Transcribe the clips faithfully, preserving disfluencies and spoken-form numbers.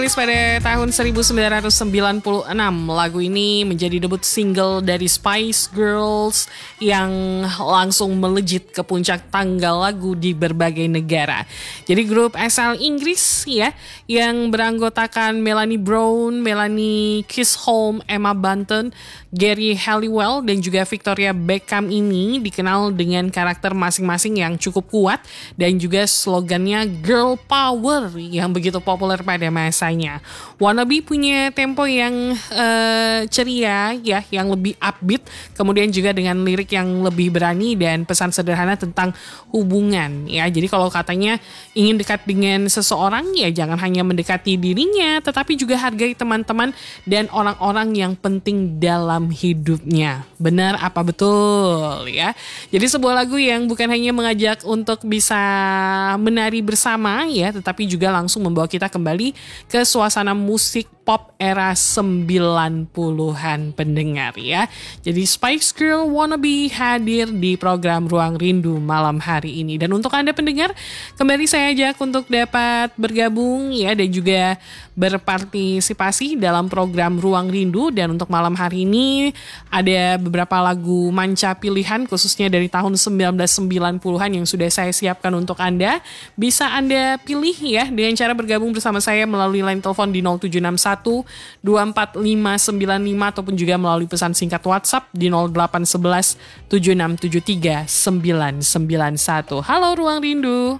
Rilis pada tahun seribu sembilan ratus sembilan puluh enam, lagu ini menjadi debut single dari Spice Girls yang langsung melejit ke puncak tangga lagu di berbagai negara. Jadi grup asal Inggris ya, yang beranggotakan Melanie Brown, Melanie Chisholm, Emma Bunton, Gary Halliwell, dan juga Victoria Beckham ini dikenal dengan karakter masing-masing yang cukup kuat dan juga slogannya Girl Power yang begitu populer pada masa. Wannabe punya tempo yang uh, ceria ya, yang lebih upbeat, kemudian juga dengan lirik yang lebih berani dan pesan sederhana tentang hubungan ya. Jadi kalau katanya ingin dekat dengan seseorang ya jangan hanya mendekati dirinya, tetapi juga hargai teman-teman dan orang-orang yang penting dalam hidupnya. Benar apa betul ya? Jadi sebuah lagu yang bukan hanya mengajak untuk bisa menari bersama ya, tetapi juga langsung membawa kita kembali ke suasana musik pop era sembilan puluhan pendengar ya. Jadi Spice Girl Wannabe hadir di program Ruang Rindu malam hari ini. Dan untuk Anda pendengar, kembali saya ajak untuk dapat bergabung ya dan juga berpartisipasi dalam program Ruang Rindu. Dan untuk malam hari ini ada beberapa lagu manca pilihan khususnya dari tahun sembilan belas sembilan puluhan yang sudah saya siapkan untuk Anda. Bisa Anda pilih ya dengan cara bergabung bersama saya melalui line telepon di nol tujuh enam satu dua empat lima sembilan lima ataupun juga melalui pesan singkat WhatsApp di nol delapan satu satu tujuh enam tujuh tiga sembilan sembilan satu. Halo Ruang Rindu.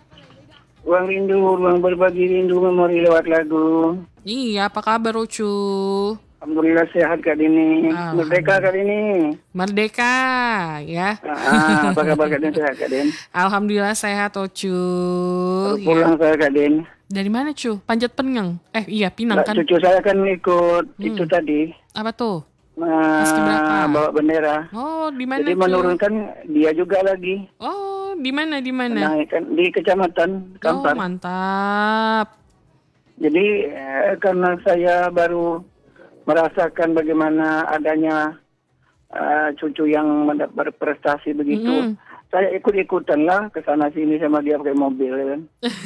Ruang Rindu, ruang berbagi rindu memori lewat lagu. Iya, apa kabar Ucu? Alhamdulillah sehat Kak Dini. Merdeka Kak Dini. Merdeka ya. Ah, apa kabar Kak Dini, sehat Kak Dini? Alhamdulillah sehat Ucu. Baru pulang ya. Saya Kak Dini. Dari mana cu? Panjat Penang? Eh iya Pinang kan? Cucu saya kan ikut hmm. itu tadi. Apa tuh? Nah, bawa bendera. Oh, di mana? Jadi cu? Menurunkan dia juga lagi. Oh, di mana di mana? Nah, kan di kecamatan Kampar. Oh, mantap. Jadi eh, karena saya baru merasakan bagaimana adanya uh, cucu yang berprestasi begitu. Mm. Saya ikut-ikutan lah ke sana sini sama dia pakai mobil kan.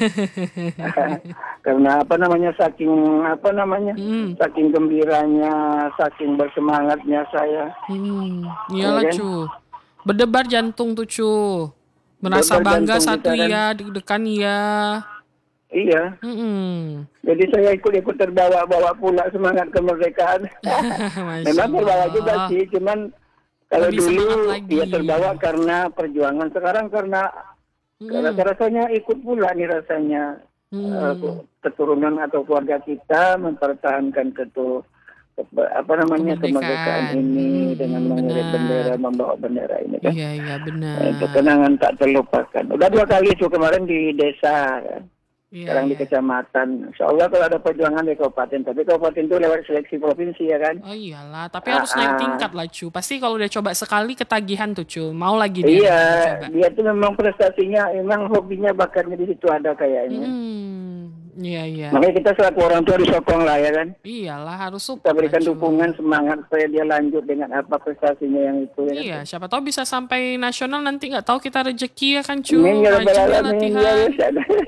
Karena apa namanya saking apa namanya mm. saking gembiranya, saking bersemangatnya saya. Hmm. Iyalah ya, kan? Cu. Berdebar jantung tuh cu. Merasa Berdebar bangga satu ya, deg-degan ya. Iya. Mm-hmm. Jadi saya ikut-ikut terbawa-bawa pula semangat kemerdekaan. Memang terbawa juga sih, cuman kalau lebih dulu dia terbawa karena perjuangan. Sekarang karena mm. rasanya ikut pula nih rasanya mm. uh, keturunan atau keluarga kita mempertahankan ketu apa namanya kemerdekaan, kemerdekaan ini hmm, dengan mengirim bendera, membawa bendera ini kan. Iya iya benar. Nah, itu kenangan tak terlupakan. Udah dua kali tuh kemarin di desa kan. Ya, sekarang ya. Di kecamatan. Insya Allah kalau ada perjuangan di kabupaten. Tapi kabupaten itu lewat seleksi provinsi ya kan. Oh iyalah. Tapi harus naik tingkat lah cu. Pasti kalau udah coba sekali ketagihan tuh cu. Mau lagi dia. Iya. Dia tuh memang prestasinya, memang hobinya bakatnya di situ ada kayaknya. Hmm. Iya iya. Makanya kita selaku orang tua disokong lah ya kan. Iyalah harus support. Kita berikan dukungan semangat supaya dia lanjut dengan apa prestasinya yang itu. Iya. Ya. Siapa tahu bisa sampai nasional nanti nggak tahu kita rezeki ya kan cu. Ini ya latihan. Ya,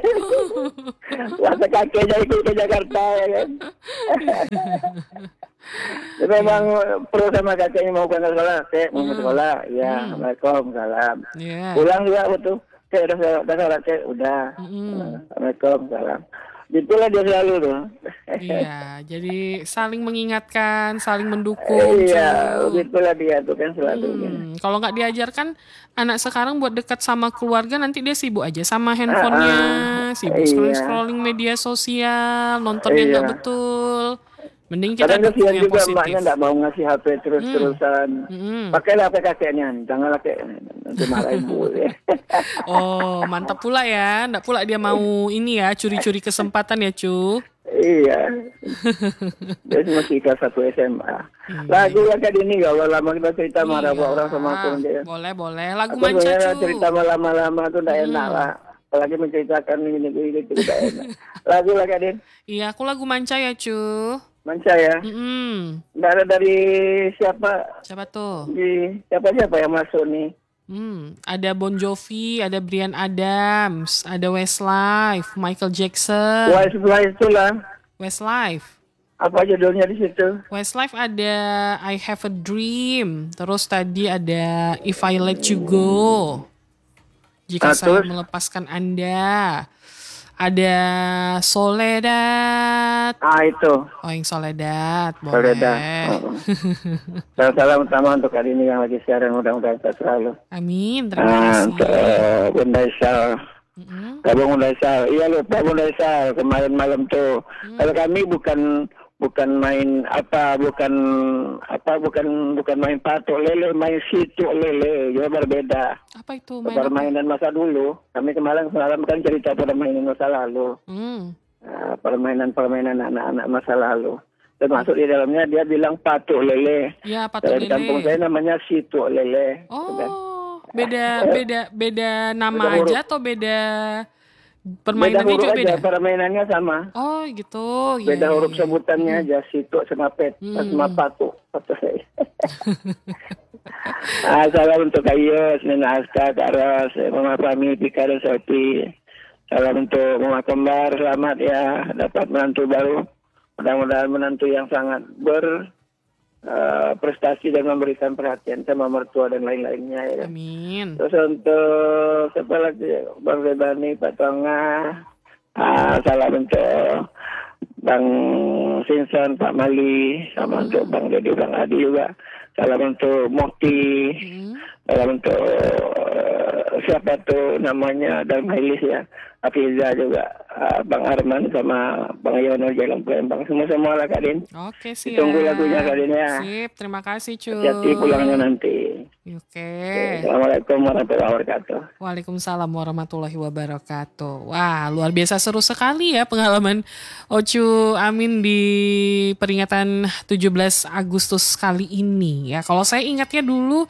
rasa kakeknya ikut ke Jakarta ya kan. Jadi memang perlu sama kakeknya mau ke sekolah, kek mau ke sekolah, ya, hmm. Assalamualaikum, salam. Yeah. Pulang juga betul, kek udah udah sholat, kek udah, hmm. Assalamualaikum, salam. Itulah dia selalu tuh. Iya, jadi saling mengingatkan, saling mendukung. Iya, begitulah dia tuh kan selalu. Hmm, kalau nggak diajarkan anak sekarang buat dekat sama keluarga, nanti dia sibuk aja sama handphonenya, uh, uh, sibuk iya. scrolling scrolling media sosial, nontonnya nggak iya. betul. Mending kita dukung yang juga positif. Maknya nggak mau ngasih H P terus-terusan. Hmm. Hmm. Pakailah H P kakeknya, janganlah kayak nanti marah ibu. Oh, mantap pula ya. Nggak pula dia mau ini ya, curi-curi kesempatan ya, cu. Iya. Dia masih kelas satu S M A. Hmm. Lagu kakak ini gak lama kita cerita iya. marah orang sama aku. Dia. Boleh, boleh. Lagu manca, cu. Cerita lama-lama tuh nggak hmm. enak lah. Apalagi menceritakan ini, ini, itu nggak enak. Lagu lah Kak Din. Iya, aku lagu manca ya, cu. Manca ya? Mm-hmm. Nggak ada dari siapa? Siapa tuh? Di siapa-siapa yang masuk nih? Hmm, ada Bon Jovi, ada Bryan Adams, ada Westlife, Michael Jackson. Westlife itulah. Westlife. Apa judulnya di situ? Westlife ada I Have a Dream. Terus tadi ada If I Let You Go. Jika Ah, saya terus? melepaskan Anda. Ada Soledad. Ah, itu. Oh, yang Soledad. Boleh. Soledad. Oh. Salam, salam utama untuk kali ini yang lagi siaran, mudah-mudahan sehat selalu. Amin. Terima Ah, kasih. untuk Bunda Isal. Mm-mm. Kabung Bunda Isal. Iya lupa Bunda Isal kemarin malam tuh. Mm. Kalau kami bukan bukan main apa, bukan apa, bukan bukan main patok lele, main situ lele. Juga berbeda. Apa itu? Main apa? Permainan masa dulu. Kami kemarin semalam kan cerita permainan masa lalu. Mm. Ah, permainan-permainan anak-anak masa lalu. Termasuk di dalamnya dia bilang patok lele. Ya, patok Kalau di lele. kampung saya namanya situ lele. Oh, beda beda beda nama Beda huruf. aja atau beda Beda permainannya huruf juga beda? aja, permainannya sama. Oh, gitu. Ya, Beda ya, huruf ya. sebutannya aja, situ sama pet, Hmm. sama patok. Patok saya. Ah, salam untuk Kak Yus, Nena Aska, Kak Ros, Mama Fami, Pika dan Sophie. Salam untuk Mama Kembar, selamat ya, dapat menantu baru. Mudah-mudahan menantu yang sangat ber eh, prestasi dan memberikan perhatian sama mertua dan lain-lainnya ya. Amin. Terus untuk siapa lagi? Bang Rebani, Pak Tonga. Ah, salam untuk Bang Sinson, Pak Mali, sama untuk Bang Dedi, Bang Adi juga. Salam untuk Mokti. Hmm. Salam untuk eh, siapa tuh namanya dan Mailis ya. Afiza juga, ah, Bang Arman sama Bang Yono Jalan Palembang. Semua-semua lah Kak Din. Oke, siap. Ditunggu lagunya Kak Din ya. Sip, terima kasih, cuy. Hati pulangnya nanti. Oke. Assalamualaikum warahmatullahi wabarakatuh. Waalaikumsalam warahmatullahi wabarakatuh. Wah, luar biasa seru sekali ya pengalaman Ocu Amin di peringatan tujuh belas Agustus kali ini ya. Kalau saya ingatnya dulu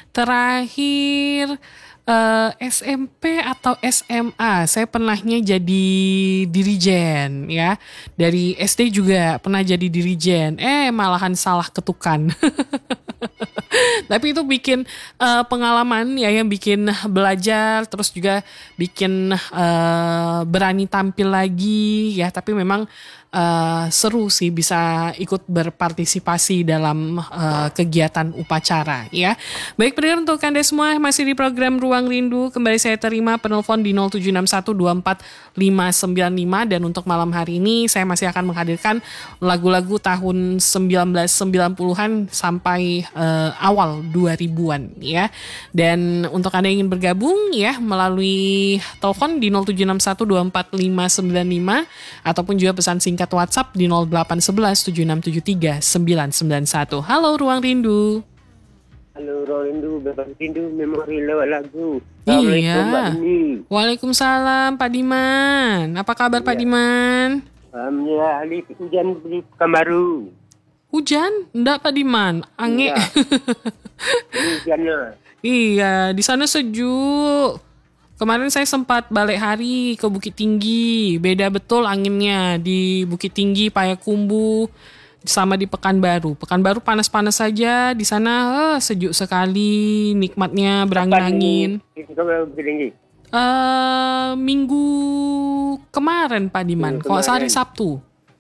terakhir eh, S M P atau S M A, saya pernahnya jadi dirijen ya. Dari S D juga pernah jadi dirijen. Eh, malahan salah ketukan. Tapi itu bikin uh, pengalaman ya, yang bikin belajar, terus juga bikin uh, berani tampil lagi ya. Tapi memang uh, seru sih bisa ikut berpartisipasi dalam uh, kegiatan upacara ya. Baik, pendengar, untuk Anda semua masih di program Ruang Rindu. Kembali saya terima penelpon di nol tujuh enam satu dua empat lima sembilan lima, dan untuk malam hari ini saya masih akan menghadirkan lagu-lagu tahun sembilan belas sembilan puluhan sampai uh, awal dua ribuan ya. Dan untuk Anda yang ingin bergabung ya melalui telepon di nol tujuh enam satu dua empat lima sembilan lima ataupun juga pesan singkat WhatsApp di nol delapan satu satu tujuh enam tujuh tiga sembilan sembilan satu. Halo Ruang Rindu. Halo Ruang Rindu, bebas rindu memori lewat lagu. Iya. Mbak Dini. Waalaikumsalam Pak Diman. Apa kabar Pak Iya. Diman? Alhamdulillah, hari hujan di Pekanbaru. Hujan? Enggak Pak Diman, ange. Iya. Ini hujannya. Iya, di sana sejuk. Kemarin saya sempat balik hari ke Bukit Tinggi. Beda betul anginnya di Bukit Tinggi, Payakumbuh, sama di Pekanbaru. Pekanbaru panas-panas saja, di sana eh, sejuk sekali, nikmatnya berangin-angin. Itu kan Bukit Tinggi. Eh, minggu kemarin Pak Diman, Minggu kalau hari kemarin. Sabtu.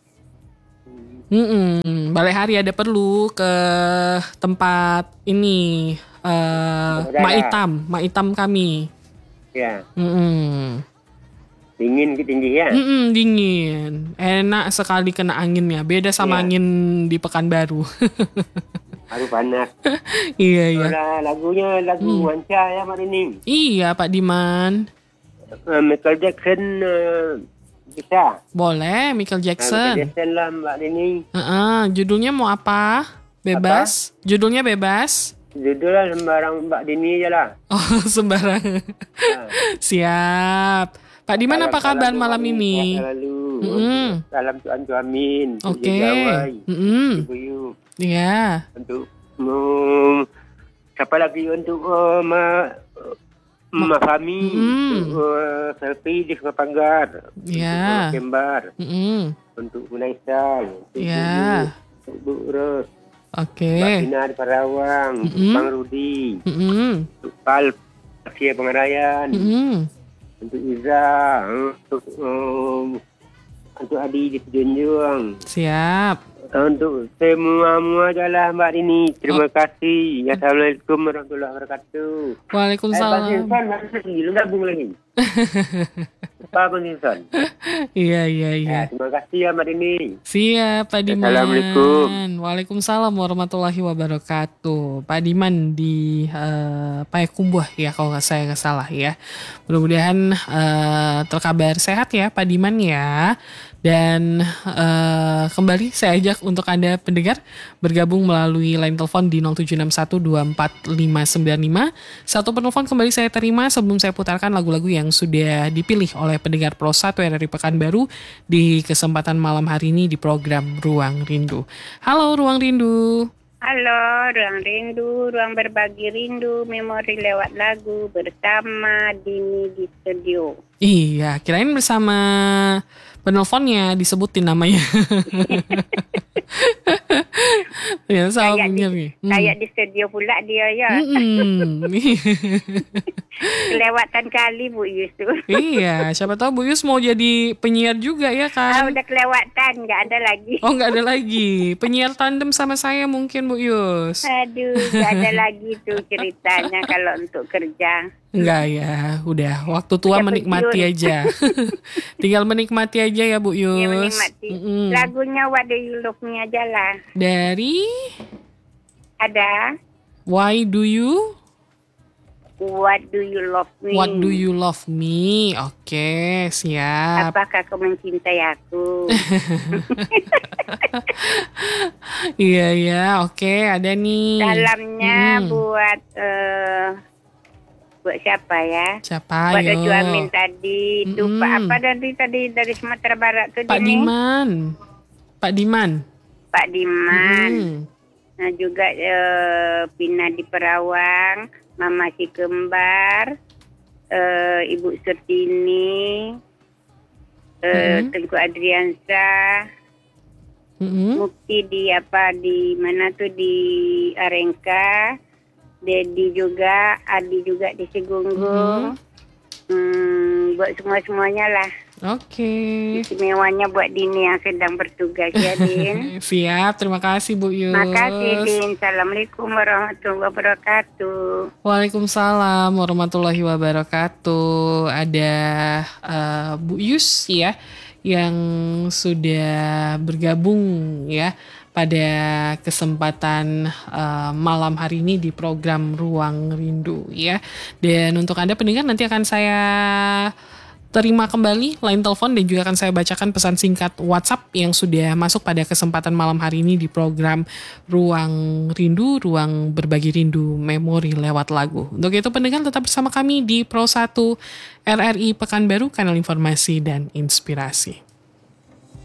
Mm-mm. Balik hari ada perlu ke tempat ini, eh Saudara. Mak Itam, Mak Itam kami. Ya, Mm-mm. dingin Bukit Tinggi ya. Mm-mm, dingin, enak sekali kena anginnya. Beda sama Iya. angin di Pekanbaru. Baru panas. Iya iya. Nah, lagunya lagu Hmm. Wanca ya Mbak Dini. Iya Pak Diman. Uh, Michael Jackson uh, bisa. Boleh Michael Nah, Jackson. Michael Jackson lah Mbak Dini. Heeh, judulnya mau apa? Bebas. Judulnya bebas. Judulnya sembarang Mbak Dini aja lah. Oh, sembarang. Nah. Siap. Pak Diman, apa kabar malam ini? Lalu. Mm-mm. Salam Tuan Tuamin. Oke. Mm-mm. Ibu Yu. Iya. Untuk um, siapa lagi untuk uh, Ma, Ma Fami, Mm. untuk uh, Selfie di Sungai Panggar, Ya. untuk uh, Kembar, Mm-mm. untuk Unaisal, untuk Ya. Bu, untuk Bu Ros, Oke. Mbak Tina di Parawang, untuk Mm-mm. Bang Rudi, Mm-mm. untuk Pal, Asia Pengarayan, Mm-mm. untuk Iza, untuk um, untuk Adi di Junjung. Siap. Untuk semua-mua jalan Mbak Rini. Terima oh. kasih. Assalamualaikum warahmatullahi wabarakatuh. Waalaikumsalam. Eh, Pak lu gabung lagi. Pak Bang Iya, iya, iya. Ya, terima kasih ya Mbak Rini. Siap, Pak Diman. Assalamualaikum. Waalaikumsalam warahmatullahi wabarakatuh. Pak Diman di uh, Payakumbuh ya kalau nggak saya nggak salah ya. Mudah-mudahan uh, terkabar sehat ya Pak Diman ya. Dan uh, kembali saya ajak untuk Anda pendengar bergabung melalui line telepon di nol tujuh enam satu dua empat lima sembilan lima. Satu penelpon kembali saya terima sebelum saya putarkan lagu-lagu yang sudah dipilih oleh pendengar Pro satu R R I Pekanbaru di kesempatan malam hari ini di program Ruang Rindu. Halo Ruang Rindu. Halo, Ruang Rindu, Ruang Berbagi Rindu, memori lewat lagu bersama Dini di studio. Iya, kirain bersama penelponnya disebutin namanya. Ya, kayak, di, hmm. kayak di studio pula dia ya. Hmm. Kelewatan kali Bu Yus tuh. Iya, siapa tahu Bu Yus mau jadi penyiar juga ya kan? Ah, udah kelewatan, nggak ada lagi. Oh, nggak ada lagi. Penyiar tandem sama saya mungkin Bu Yus. Aduh, nggak ada lagi tuh ceritanya kalau untuk kerja. Enggak ya, udah waktu tua udah menikmati pensiun. Aja. Tinggal menikmati aja ya Bu Yus. Iya, menikmati. Mm-mm. Lagunya What Do You Love Me aja lah. Dari? Ada. Why Do You? What Do You Love Me? What Do You Love Me? Oke, siap. Apakah kau mencintai aku? Iya, iya, oke, ada nih. Dalamnya hmm. buat... Uh, buat siapa ya? Siapa? Buat Ojo Amin tadi. Mm-hmm. Itu Pak apa tadi tadi dari Sumatera Barat tuh? Pak Dini? Diman. Pak Diman. Pak Diman. Mm-hmm. Nah juga uh, Pina di Perawang, Mama si Kembar, uh, Ibu Surtini, uh, mm-hmm. Tengku Adriansa, mm-hmm. Mukti di apa di mana tuh di Arengka. Dedi juga, Adi juga di Sigunggung. Mm-hmm. Hmm, buat semua-semuanya lah. Oke. Okay. Istimewanya buat Dini yang sedang bertugas ya, Din. Siap, terima kasih Bu Yus. Terima kasih, Din. Assalamualaikum warahmatullahi wabarakatuh. Waalaikumsalam warahmatullahi wabarakatuh. Ada uh, Bu Yus ya, yang sudah bergabung ya pada kesempatan uh, malam hari ini di program Ruang Rindu ya. Dan untuk Anda pendengar nanti akan saya terima kembali line telepon dan juga akan saya bacakan pesan singkat WhatsApp yang sudah masuk pada kesempatan malam hari ini di program Ruang Rindu, Ruang Berbagi Rindu Memori lewat lagu. Untuk itu pendengar tetap bersama kami di Pro satu R R I Pekanbaru, kanal informasi dan inspirasi.